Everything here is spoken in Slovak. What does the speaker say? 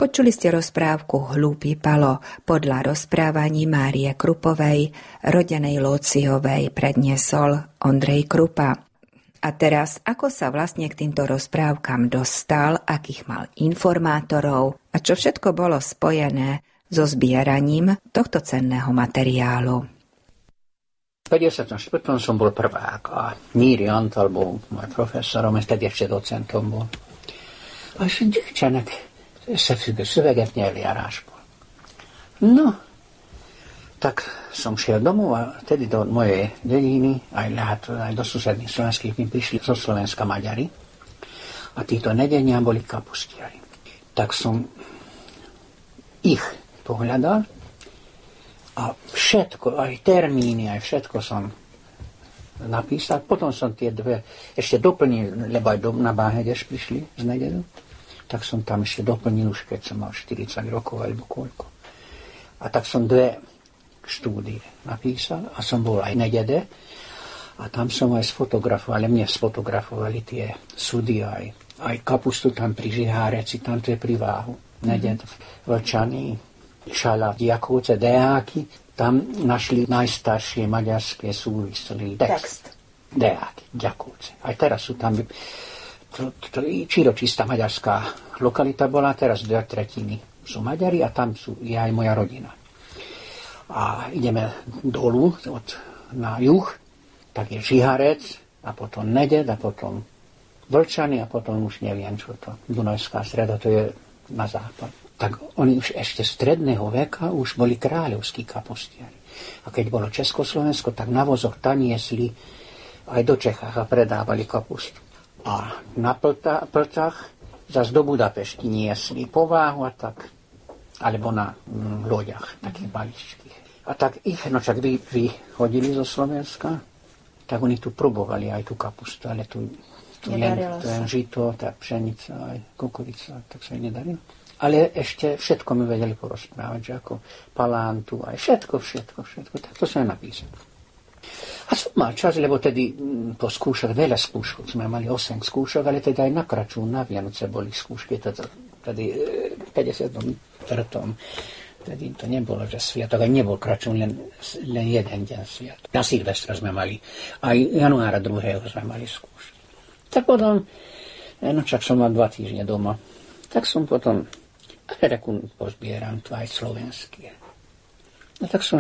Počuli ste rozprávku Hlúpy Palo podľa rozprávaní Márie Krupovej, rodenej Lóciovej, predniesol Ondrej Krupa. A teraz, ako sa vlastne k týmto rozprávkam dostal, akých mal informátorov a čo všetko bolo spojené so zbieraním tohto cenného materiálu. V 54. som bol prvák a Míri Antal bol môj profesorom, vtedy ešte docentom bol. A ešte dievčanek szöveget nyelvi árásból. No, tak som šiel domov a vtedy do mojej dediny, aj do susedných slovenských mi prišli zo Slovenska Maďari a títo nedenia boli kapustiari. Tak som ich pohľadal a všetko, aj termíny, aj všetko som napísal. Potom som tie dve ešte doplnil, lebo aj na Báhedeš prišli z nedeľu. Tak som tam ešte doplnil už, keď som mal 40 rokov alebo koľko. A tak som dve štúdie napísal a som bol aj nedede a tam som aj sfotografoval, ale mne sfotografovali tie súdy, aj kapustu tam pri Žiháreci, tam to je pri Váhu. Neded, Vlčany, Šala, Diakovce, Deáky, tam našli najstaršie maďarské súvislý text. Deáky, Diakovce. Aj teraz sú tam, čiročistá maďarská lokalita bola, teraz 2/3 sú Maďari a tam je aj moja rodina. A ideme dolu na juh, tak je Žihárec a potom Neded a potom Vlčany a potom už neviem, čo to, Dunajská Streda, to je na západ. Tak oni už ešte stredného veka už boli kráľovskí kapustiari. A keď bolo Československo, tak na vozoch tam niesli aj do Čechách a predávali kapustu. A na pltách zase do Budapešti niesli po Váhu a tak, alebo na loďach, také balíčky. A tak ich, no čak vyhodili zo Slovenska, tak oni tu probovali aj tú kapustu, ale tu žito, tá pšenica, aj kukurica, tak sa jej nedarilo. Ale ešte všetko mi vedeli porozprávať, že ako palántu, aj všetko, tak to som aj napísal. A som mal čas, lebo tedy po skúšach, veľa skúšok, sme mali 8 skúšok, ale teda aj na Kračú, na Vianoce boli skúšky, tedy 54. Tedy to nebolo, že sviatok, aj nebol Kračún, len jeden deň sviatok. Na Silvestra sme mali, aj januára 2. sme mali skúšky. Tak potom, no čak som mal 2 týždne doma, tak som potom, ale takú pozbieram, to aj slovenské. No tak som